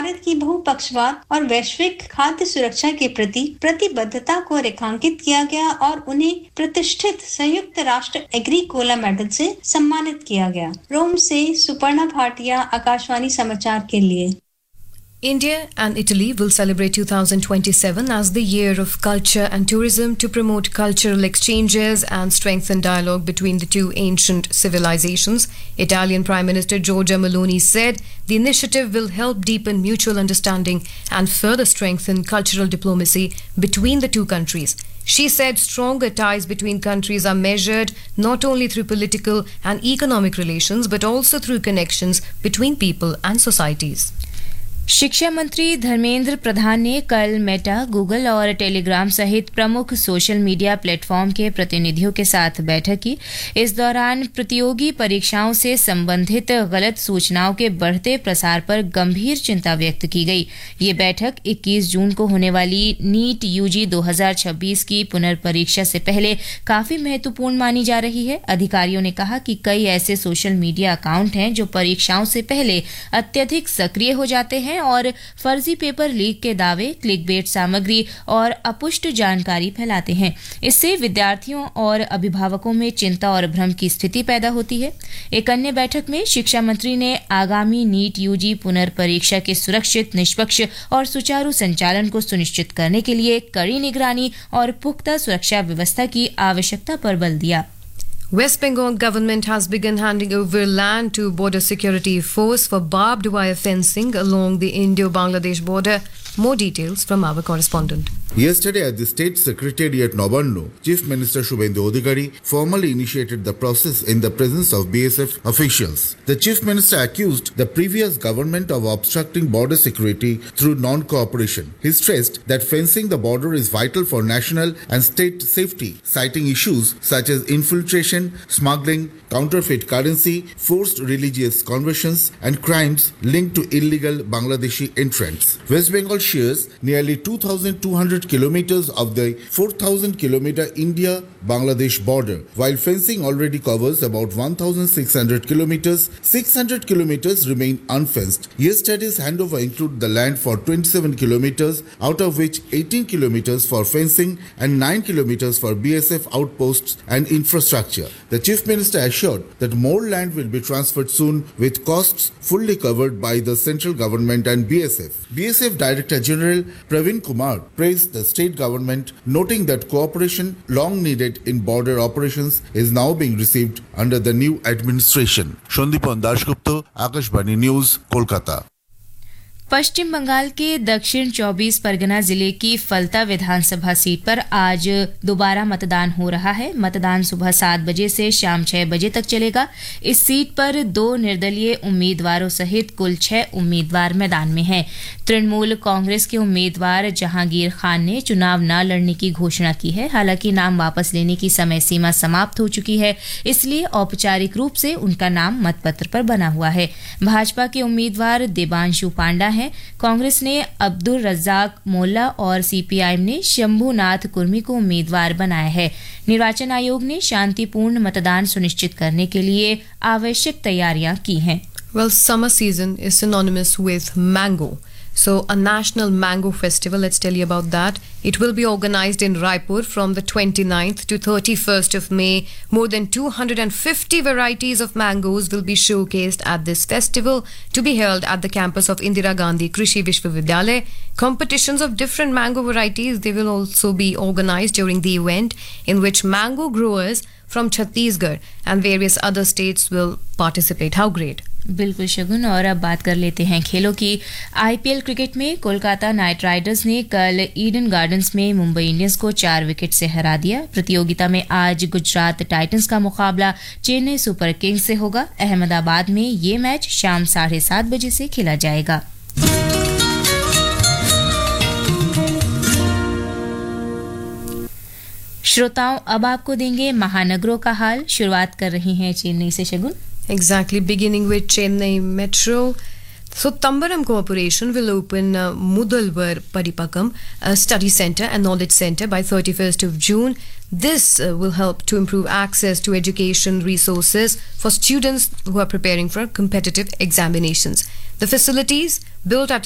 भारत की बहुपक्षवाद और वैश्विक खाद्य सुरक्षा के प्रति प्रतिबद्धता को रेखांकित किया गया और उन्हें प्रतिष्ठित संयुक्त राष्ट्र एग्रीकोला मेडल से सम्मानित किया गया। रोम से सुपर्णा भाटिया, आकाशवाणी समाचार के लिए। India and Italy will celebrate 2027 as the year of culture and tourism to promote cultural exchanges and strengthen dialogue between the two ancient civilizations. Italian Prime Minister Giorgia Meloni said the initiative will help deepen mutual understanding and further strengthen cultural diplomacy between the two countries. She said stronger ties between countries are measured not only through political and economic relations but also through connections between people and societies. शिक्षा मंत्री धर्मेंद्र प्रधान ने कल Meta, Google और Telegram सहित प्रमुख social media platform के प्रतिनिधियों के साथ बैठक की। इस दौरान प्रतियोगी परीक्षाओं से संबंधित गलत सूचनाओं के बढ़ते प्रसार पर गंभीर चिंता व्यक्त की गई। ये बैठक 21 जून को होने वाली नीट यूजी 2026 की पुनर्परीक्षा से पहले काफी महत्वपूर्ण मानी जा रही है। अधिकारियों ने कहा कि कई ऐसे सोशल मीडिया अकाउंट हैं जो परीक्षाओं से पहले अत्यधिक सक्रिय हो जाते हैं और फर्जी पेपर लीक के दावे, क्लिकबेट सामग्री और अपुष्ट जानकारी फैलाते हैं। इससे विद्यार्थियों और अभिभावकों में चिंता और भ्रम की स्थिति पैदा होती है। एक अन्य बैठक में शिक्षा मंत्री ने आगामी नीट यूजी पुनर्परीक्षा के सुरक्षित, निष्पक्ष और सुचारू संचालन को सुनिश्चित करने के लिए कड़ी निगरानी और पुख्ता सुरक्षा व्यवस्था की आवश्यकता पर बल दिया। West Bengal government has begun handing over land to Border Security Force for barbed wire fencing along the Indo-Bangladesh border. More details from our correspondent. Yesterday at the State Secretariat Nabarno, Chief Minister Shubhendu Adhikari formally initiated the process in the presence of BSF officials. The Chief Minister accused the previous government of obstructing border security through non-cooperation. He stressed that fencing the border is vital for national and state safety, citing issues such as infiltration, smuggling, counterfeit currency, forced religious conversions and crimes linked to illegal Bangladeshi entrants. West Bengal shares nearly 2,200 kilometers of the 4,000-kilometer India-Bangladesh border, while fencing already covers about 1,600 kilometers. 600 kilometers remain unfenced. Yesterday's handover included the land for 27 kilometers, out of which 18 kilometers for fencing and 9 kilometers for BSF outposts and infrastructure. The Chief Minister assured that more land will be transferred soon, with costs fully covered by the central government and BSF. BSF Director General Praveen Kumar praised the state government, noting that cooperation long needed in border operations is now being received under the new administration. Shandipan Dashgupta, Akashvani News, Kolkata. पश्चिम बंगाल के दक्षिण 24 परगना जिले की फलता विधानसभा seat पर आज दोबारा मतदान हो रहा है। मतदान सुबह 7 बजे से शाम 6 बजे तक चलेगा। इस सीट पर 2 निर्दलीय उम्मीदवारों सहित कुल 6 उम्मीदवार मैदान में हैं। तृणमूल कांग्रेस के उम्मीदवार जहांगीर खान ने चुनाव न लड़ने की घोषणा की है। हालांकि नाम वापस लेने की समय सीमा समाप्त हो चुकी है, इसलिए औपचारिक रूप से उनका नाम मतपत्र पर बना हुआ है। भाजपा के उम्मीदवार देबांशु पांडा हैं। कांग्रेस ने अब्दुल रज्जाक मोल्ला और सीपीआईएम ने शंभुनाथ कुर्मी को उम्मीदवार बनाया है। निर्वाचन आयोग ने शांतिपूर्ण मतदान सुनिश्चित करने के लिए आवश्यक तैयारियां की हैं। Well, summer season is synonymous with mango. So, a national mango festival, let's tell you about that. It will be organized in Raipur from the 29th to 31st of May. More than 250 varieties of mangoes will be showcased at this festival to be held at the campus of Indira Gandhi Krishi Vishwavidyalaya. Competitions of different mango varieties, they will also be organized during the event, in which mango growers from Chhattisgarh and various other states will participate. How great! बिल्कुल शगुन। और अब बात कर लेते हैं खेलों की। IPL cricket में कोलकाता नाइट राइडर्स ने कल ईडन गार्डन्स में मुंबई इंडियंस को 4 विकेट से हरा दिया। प्रतियोगिता में आज गुजरात टाइटंस का मुकाबला चेन्नई सुपर किंग्स से होगा। अहमदाबाद में ये मैच शाम 7:30 बजे से खेला जाएगा। श्रोताओं, अब आपको देंगे महानगरों का हाल। शुरुआत कर रही हैं चेन्नई से शगुन। Exactly, beginning with Chennai Metro. So, Tambaram Corporation will open Mudalvar Paripakam, a study center and knowledge center by 31st of June. This will help to improve access to education resources for students who are preparing for competitive examinations. The facilities, built at